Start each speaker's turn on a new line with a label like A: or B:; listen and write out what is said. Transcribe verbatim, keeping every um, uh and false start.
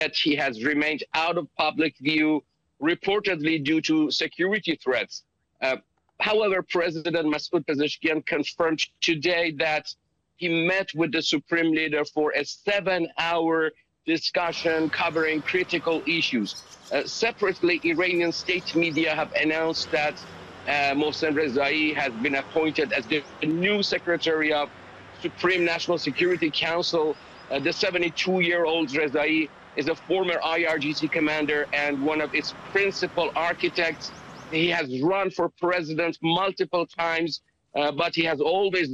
A: he has remained out of public view, reportedly due to security threats. Uh, however, President Masoud Pezeshkian confirmed today that he met with the Supreme Leader for a seven-hour discussion covering critical issues. Uh, separately, Iranian state media have announced that uh, Mohsen Rezai has been appointed as the new Secretary of Supreme National Security Council. Uh, the seventy-two-year-old Rezai is a former I R G C commander and one of its principal architects. He has run for president multiple times, uh, but he has always